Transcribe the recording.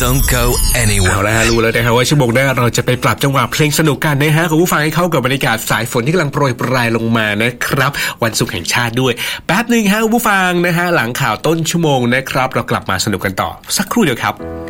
Don't go anywhere เอาละรู้แล้วนะครับว่าชั่วโมงหน้าเราจะไปปรับจังหวะเพลงสนุกกันนะฮะคุณผู้ฟังให้เข้ากับบรรยากาศสายฝนที่กำลังโปรยปรายลงมานะครับวันศุกร์แห่งชาติด้วยแป๊บนึงฮะคุณผู้ฟังนะฮะหลังข่าวต้นชั่วโมงนะครับเรากลับมาสนุกกันต่อสักครู่เดียวครับ